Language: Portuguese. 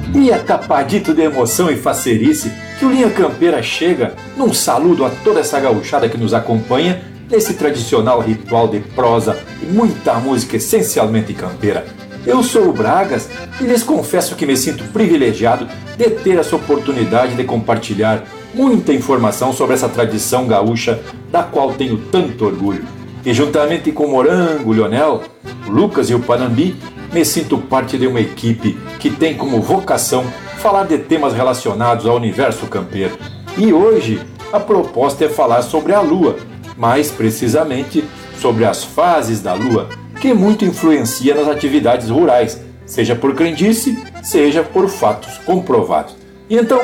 E é tapadito de emoção e facerice que o Linha Campeira chega num saludo a toda essa gauchada que nos acompanha nesse tradicional ritual de prosa e muita música essencialmente campeira. Eu sou o Bragas e lhes confesso que me sinto privilegiado de ter essa oportunidade de compartilhar muita informação sobre essa tradição gaúcha da qual tenho tanto orgulho. E juntamente com o Morango, o Lionel, o Lucas e o Panambi, me sinto parte de uma equipe que tem como vocação falar de temas relacionados ao universo campeiro. E hoje a proposta é falar sobre a Lua, mais precisamente sobre as fases da Lua, que muito influencia nas atividades rurais, seja por crendice, seja por fatos comprovados. E então